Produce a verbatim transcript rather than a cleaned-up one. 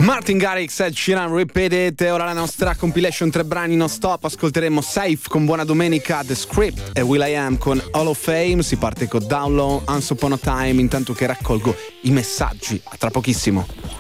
Martin Garrix, Ed Sheeran, Repeat It. Ora la nostra compilation tre brani non stop. Ascolteremo Safe con Buona Domenica, The Script e Will I Am con Hall of Fame. Si parte con Down Low, Once Upon a Time, intanto che raccolgo i messaggi. A tra pochissimo.